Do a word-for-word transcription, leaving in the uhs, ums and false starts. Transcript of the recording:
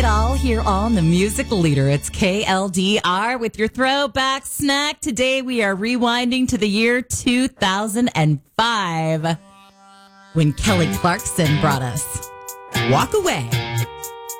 it all here on the Music Leader. It's K L D R with your throwback snack. Today we are rewinding to the year two thousand five when Kelly Clarkson brought us Walk Away.